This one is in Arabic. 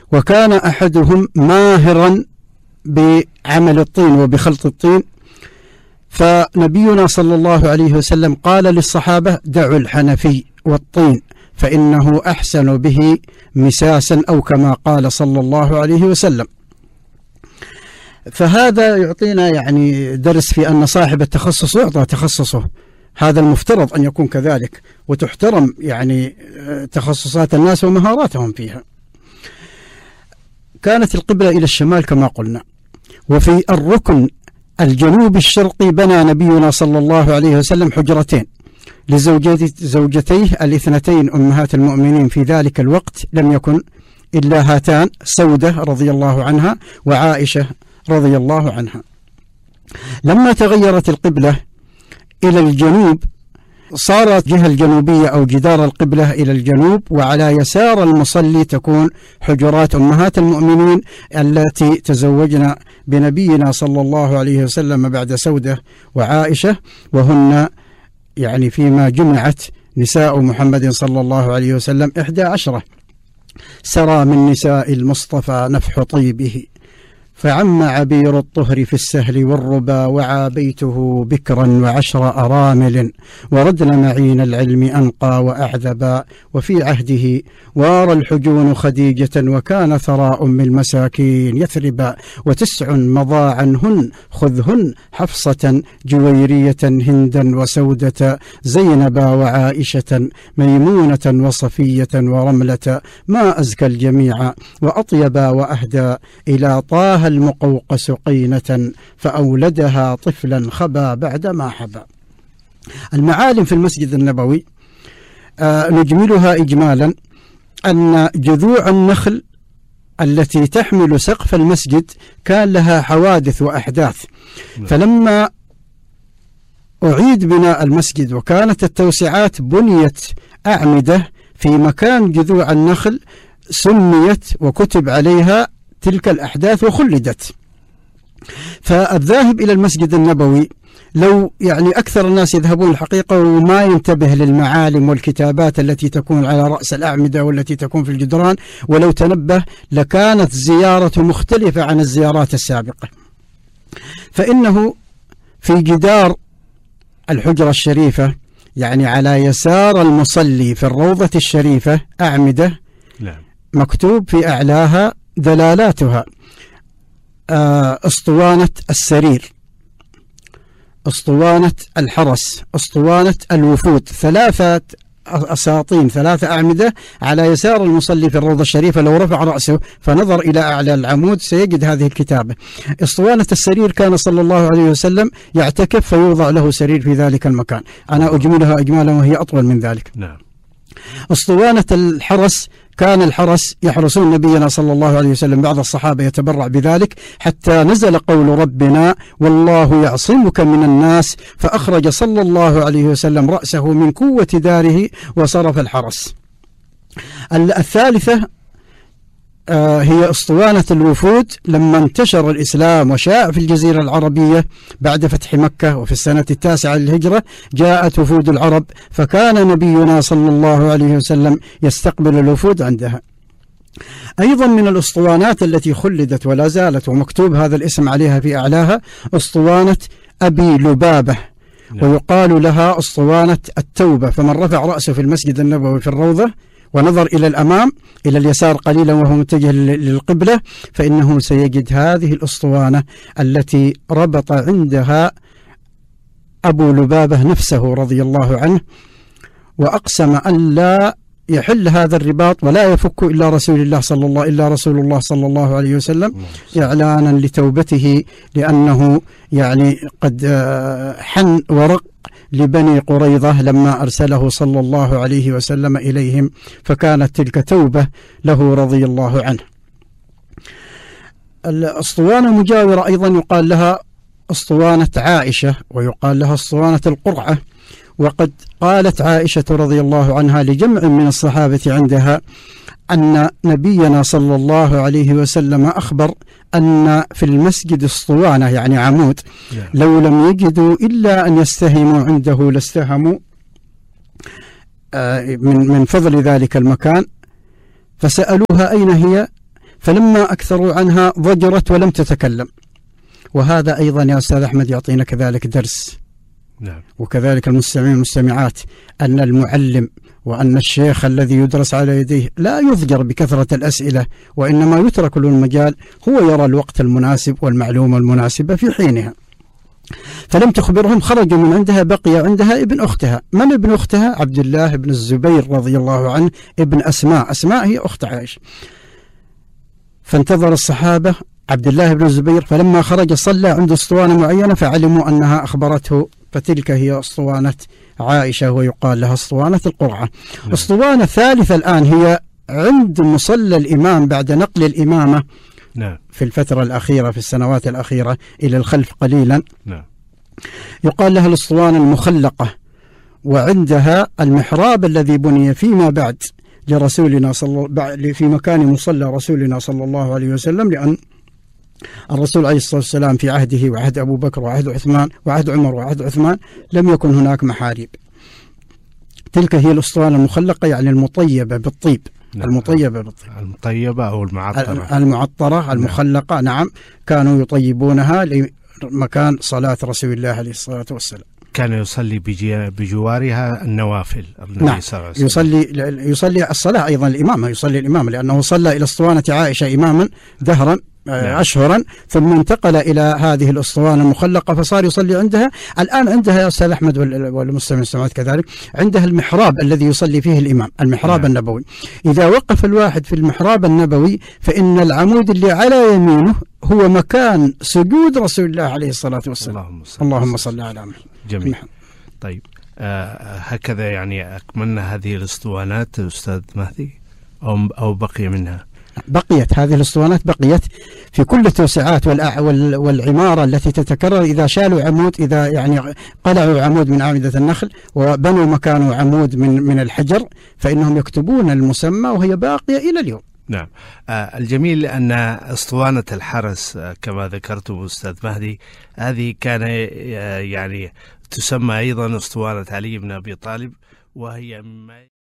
وكان أحدهم ماهرا بعمل الطين وبخلط الطين، فنبينا صلى الله عليه وسلم قال للصحابة: دعوا الحنفي والطين فإنه أحسن به مساسا، أو كما قال صلى الله عليه وسلم. فهذا يعطينا يعني درس في أن صاحب التخصص يعطى تخصصه، هذا المفترض أن يكون كذلك، وتحترم يعني تخصصات الناس ومهاراتهم فيها. كانت القبلة إلى الشمال كما قلنا، وفي الركن الجنوب الشرقي بنى نبينا صلى الله عليه وسلم حجرتين لزوجتيه الاثنتين أمهات المؤمنين في ذلك الوقت، لم يكن إلا هاتان، سودة رضي الله عنها وعائشة رضي الله عنها. لما تغيرت القبلة إلى الجنوب صارت جهة الجنوبية أو جدار القبلة إلى الجنوب، وعلى يسار المصلي تكون حجرات أمهات المؤمنين التي تزوجن بنبينا صلى الله عليه وسلم بعد سودة وعائشة، وهن يعني فيما جمعت نساء محمد صلى الله عليه وسلم 11. سرى من نساء المصطفى نفح طيبه، فعم عبير الطهر في السهل والربا، وعى بيته بكرا وعشر أرامل، وردن معين العلم أنقى وأعذبا، وفي عهده وار الحجون خديجة، وكان ثراء من المساكين يثربا، وتسع مضى عنهن خذهن حفصة جويرية هندا وسودة زينبا وعائشة ميمونة وصفية ورملة، ما أزكى الجميع وأطيبا وأهدى إلى طه المقوقس قينة، فأولدها طفلا خبا بعدما حبا. المعالم في المسجد النبوي نجملها إجمالا أن جذوع النخل التي تحمل سقف المسجد كان لها حوادث وأحداث، فلما أعيد بناء المسجد وكانت التوسعات بنيت أعمدة في مكان جذوع النخل سميت وكتب عليها تلك الأحداث وخلدت. فالذاهب إلى المسجد النبوي لو يعني أكثر الناس يذهبون الحقيقة وما ينتبه للمعالم والكتابات التي تكون على رأس الأعمدة والتي تكون في الجدران، ولو تنبه لكانت زيارة مختلفة عن الزيارات السابقة. فإنه في جدار الحجرة الشريفة يعني على يسار المصلي في الروضة الشريفة أعمدة مكتوب في أعلاها دلالاتها: أسطوانة السرير، أسطوانة الحرس، أسطوانة الوفود، 3 أساطين 3 أعمدة على يسار المصلي في الروضة الشريفة. لو رفع رأسه فنظر إلى أعلى العمود سيجد هذه الكتابة. أسطوانة السرير كان صلى الله عليه وسلم يعتكف فيوضع له سرير في ذلك المكان، أنا أجملها إجمالا وهي أطول من ذلك. نعم. أسطوانة الحرس كان الحرس يحرسون نبينا صلى الله عليه وسلم، بعض الصحابة يتبرع بذلك، حتى نزل قول ربنا: والله يعصمك من الناس، فأخرج صلى الله عليه وسلم رأسه من قوة داره وصرف الحرس. الثالثة هي أسطوانة الوفود. لما انتشر الإسلام وشاع في الجزيرة العربية بعد فتح مكة وفي السنة 9 للهجرة جاءت وفود العرب، فكان نبينا صلى الله عليه وسلم يستقبل الوفود عندها. أيضا من الأسطوانات التي خلدت ولا زالت ومكتوب هذا الاسم عليها في أعلاها أسطوانة أبي لبابة، ويقال لها أسطوانة التوبة. فمن رفع رأسه في المسجد النبوي في الروضة ونظر إلى الأمام إلى اليسار قليلا وهو متجه للقبلة فإنه سيجد هذه الأسطوانة التي ربط عندها أبو لبابة نفسه رضي الله عنه، وأقسم أن لا يحل هذا الرباط ولا يفك إلا رسول الله صلى الله عليه وسلم، إعلانا لتوبته، لأنه يعني قد حن ورق لبني قريظة لما أرسله صلى الله عليه وسلم إليهم، فكانت تلك توبة له رضي الله عنه. الأسطوانة المجاورة أيضا يقال لها أسطوانة عائشة، ويقال لها أسطوانة القرعة. وقد قالت عائشة رضي الله عنها لجمع من الصحابة عندها أن نبينا صلى الله عليه وسلم أخبر أن في المسجد اسطوانة يعني عمود لو لم يجدوا إلا أن يستهموا عنده لاستهموا من فضل ذلك المكان، فسألوها أين هي؟ فلما أكثروا عنها ضجرت ولم تتكلم. وهذا أيضا يا أستاذ أحمد يعطينا كذلك درس، نعم. وكذلك المستمعين والمستمعات، أن المعلم وأن الشيخ الذي يدرس على يديه لا يضجر بكثرة الأسئلة، وإنما يترك له المجال، هو يرى الوقت المناسب والمعلومة المناسبة في حينها. فلم تخبرهم، خرجوا من عندها، بقي عندها ابن أختها. من ابن أختها؟ عبد الله بن الزبير رضي الله عنه، ابن أسماء. أسماء هي أخت عائشة. فانتظر الصحابة عبد الله بن الزبير، فلما خرج صلى عند اسطوانة معينة فعلموا أنها أخبرته، فتلك هي اسطوانة عائشة، ويقال لها اسطوانة القرعة. اسطوانة ثالثة الآن هي عند مصلى الإمام بعد نقل الإمامة في الفترة الأخيرة، في السنوات الأخيرة إلى الخلف قليلا، يقال لها الاسطوانة المخلقة، وعندها المحراب الذي بني فيما بعد لرسولنا في مكان مصلى رسولنا صلى الله عليه وسلم، لأن الرسول عليه الصلاة والسلام في عهده وعهد أبو بكر وعهد عثمان وعهد عمر وعهد عثمان لم يكن هناك محاريب. تلك هي الأسطوانة المخلقة، يعني المطيبة بالطيب. المطيبة بالطيب، المطيبة أو المعطرة المخلقة. نعم، كانوا يطيبونها لمكان صلاة رسول الله عليه الصلاة والسلام. كان يصلي بجوارها النوافل. نعم، يصلي الصلاة أيضا الإمامة، يصلي الإمام، لأنه صلى إلى اسطوانة عائشة إماما دهرا أشهرا، ثم انتقل إلى هذه الأسطوانة المخلقة فصار يصلي عندها. الآن عندها يا أستاذ أحمد والمستمعين والمستمعات كذلك، عندها المحراب الذي يصلي فيه الإمام، المحراب النبوي. إذا وقف الواحد في المحراب النبوي فإن العمود اللي على يمينه هو مكان سجود رسول الله عليه الصلاة والسلام. اللهم صل على محمد. جميل. طيب، هكذا يعني أكملنا هذه الأسطوانات أستاذ مهدي، أو بقي منها؟ بقيت هذه الاسطوانات، بقيت في كل التوسعات والعمارة التي تتكرر. إذا شالوا عمود، إذا يعني قلعوا عمود من أعمدة النخل وبنوا مكانه عمود من الحجر، فإنهم يكتبون المسمى، وهي باقية إلى اليوم. نعم. الجميل أن اسطوانة الحرس كما ذكرتم أستاذ مهدي، هذه كان يعني تسمى أيضا اسطوانة علي بن أبي طالب، وهي